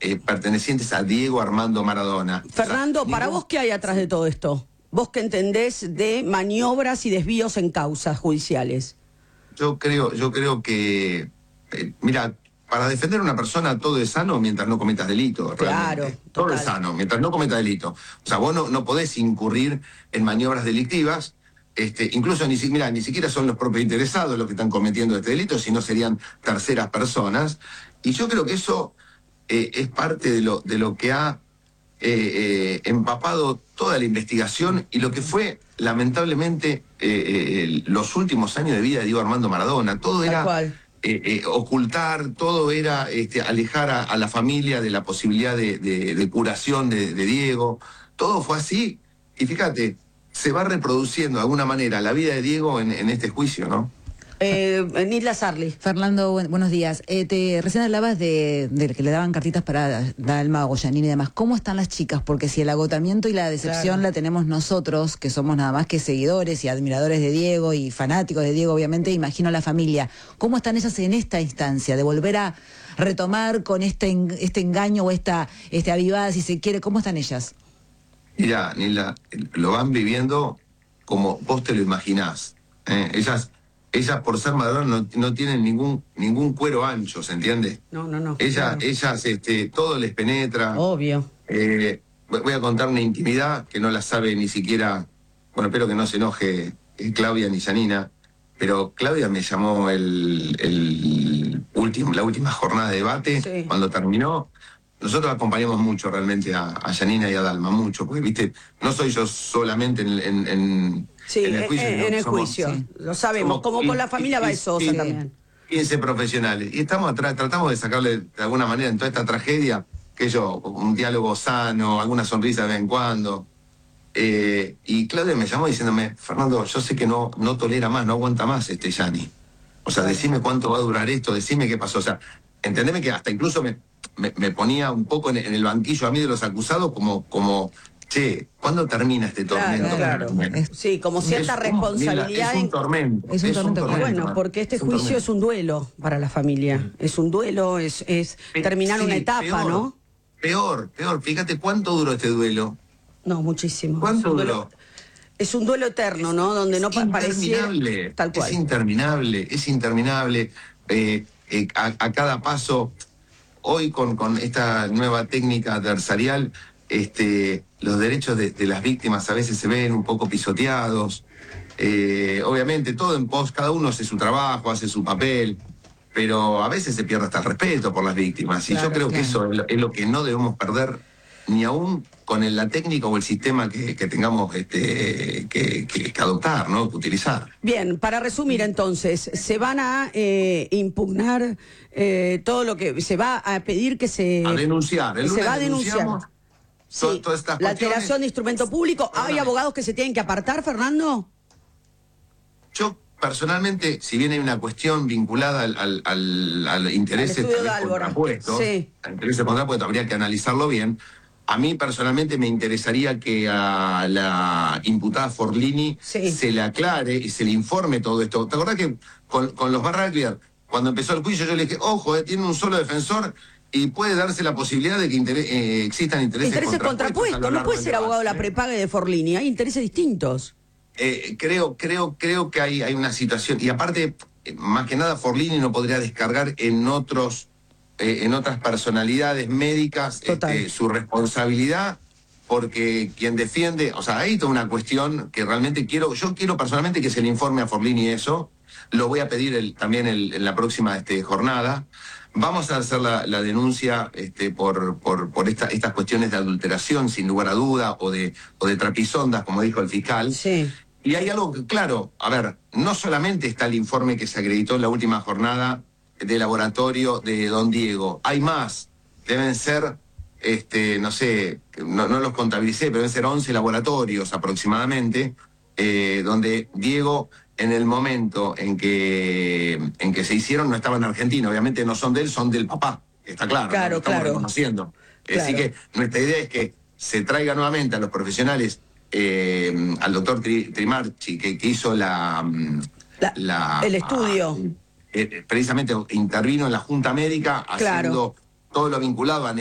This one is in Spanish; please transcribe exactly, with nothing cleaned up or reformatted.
eh, pertenecientes a Diego Armando Maradona. Fernando, o sea, ¿para ningún... vos qué hay atrás de todo esto? Vos que entendés de maniobras y desvíos en causas judiciales. Yo creo, yo creo que, eh, mira, para defender a una persona todo es sano mientras no cometas delito. Claro, realmente. total. Todo es sano mientras no cometas delito. O sea, vos no, no podés incurrir en maniobras delictivas. Este, incluso ni, mira, ni siquiera son los propios interesados los que están cometiendo este delito, sino serían terceras personas. Y yo creo que eso eh, es parte de lo, de lo que ha eh, eh, empapado toda la investigación y lo que fue, lamentablemente, eh, eh, los últimos años de vida de Diego Armando Maradona. Todo era eh, eh, ocultar, todo era este, alejar a, a la familia de la posibilidad de, de, de curación de, de Diego. Todo fue así. Y fíjate, se va reproduciendo de alguna manera la vida de Diego en, en este juicio, ¿no? Eh, Nilda Sarli. Fernando, buen, buenos días. Eh, te recién hablabas de, de que le daban cartitas para Dalma, Goyanini y demás. ¿Cómo están las chicas? Porque si el agotamiento y la decepción Claro. la tenemos nosotros, que somos nada más que seguidores y admiradores de Diego y fanáticos de Diego, obviamente, imagino a la familia. ¿Cómo están ellas en esta instancia de volver a retomar con este, este engaño o esta este avivada, si se quiere? ¿Cómo están ellas? Mira, Nilda, lo van viviendo como vos te lo imaginás. ¿eh? Ellas... Ellas, por ser Maradona, no, no tienen ningún ningún cuero ancho, ¿se entiende? No, no, no. Ellas, Claro. ellas este, todo les penetra. Obvio. Eh, voy a contar una intimidad que no la sabe ni siquiera... Bueno, espero que no se enoje eh, Claudia ni Janina, pero Claudia me llamó el, el último, la última jornada de debate, Sí. cuando terminó. Nosotros acompañamos mucho realmente a, a Janina y a Dalma, mucho, porque, viste, no soy yo solamente en... en, en Sí, en el juicio, en, no, en el somos, juicio. sí. Lo sabemos. somos Como con la familia quince, Baezosa quince, también. quince profesionales. Y estamos atrás, tratamos de sacarle de alguna manera en toda esta tragedia, que yo, un diálogo sano, alguna sonrisa de vez en cuando. Eh, y Claudia me llamó diciéndome, Fernando, yo sé que no, no tolera más, no aguanta más este Yanni. O sea, decime cuánto va a durar esto, decime qué pasó. O sea, entendeme que hasta incluso me, me, me ponía un poco en, en el banquillo a mí de los acusados como... como che, ¿cuándo termina este tormento? Claro, claro. Es- Sí, como cierta Es un- responsabilidad. Es un en- tormento. Es un tormento, claro. Bueno, porque este Es un juicio tormento. es un duelo para la familia. Es un duelo, es, es Pe- terminar sí, una etapa, peor, ¿no? Peor, peor. Fíjate cuánto duró este duelo. No, muchísimo. ¿Cuánto Es un duró? duelo, es un duelo eterno, ¿no? Donde no Es pa- pareciera... interminable. Tal cual. Es interminable, es interminable. Eh, eh, a, a cada paso, hoy con, con esta nueva técnica adversarial, este, los derechos de, de las víctimas a veces se ven un poco pisoteados. Eh, obviamente, todo en pos, cada uno hace su trabajo, hace su papel, pero a veces se pierde hasta el respeto por las víctimas. Y Claro, yo creo claro. que eso es lo, es lo que no debemos perder, ni aún con el- la técnica o el sistema que, que tengamos este, que, que- que adoptar, ¿no? Que utilizar. Bien, para resumir entonces, se van a eh, impugnar eh, todo lo que... Se va a pedir que se... A denunciar. El se lunes va a denunciar. denunciamos to- Sí, todas estas la cuestiones. alteración de instrumento público. ¿Hay Perdóname. abogados que se tienen que apartar, Fernando? Yo personalmente, si bien hay una cuestión vinculada al, al, al, al interés Al estudio de Álvora. contrapuesto, Sí. al interés contrapuesto, habría que analizarlo bien. A mí personalmente me interesaría que a la imputada Forlini Sí. se le aclare y se le informe todo esto. ¿Te acordás que con, con los Barraglia, cuando empezó el juicio, yo le dije, ojo, eh, tiene un solo defensor y puede darse la posibilidad de que interés, eh, existan intereses, Intereses contrapuestos. a contrapuestos. lo No largo puede del ser abogado de la debate, ¿eh? prepaga y de Forlini. Hay intereses distintos. Eh, creo, creo, creo que hay, hay una situación. Y aparte, eh, más que nada, Forlini no podría descargar en otros, eh, en otras personalidades médicas Total. este, su responsabilidad, porque quien defiende, o sea, hay toda una cuestión que realmente quiero, yo quiero personalmente que se le informe a Forlini eso. Lo voy a pedir el, también el, en la próxima este, jornada. Vamos a hacer la, la denuncia este, por, por, por esta, estas cuestiones de adulteración, sin lugar a duda, o de, o de trapisondas, como dijo el fiscal. Sí. Y hay algo que, claro, a ver, no solamente está el informe que se acreditó en la última jornada de laboratorio de Don Diego, hay más. Deben ser, este, no sé, no, no los contabilicé, pero deben ser once laboratorios aproximadamente, eh, donde Diego, en el momento en que, en que se hicieron, no estaba en Argentina. Obviamente no son de él, son del papá. Está claro, Claro, ¿no? Lo estamos claro. reconociendo. Claro. Así que nuestra idea es que se traiga nuevamente a los profesionales, eh, al doctor Tri, Trimarchi, que, que hizo la, La- la el estudio. eh, precisamente intervino en la Junta Médica Claro. haciendo todo lo vinculado a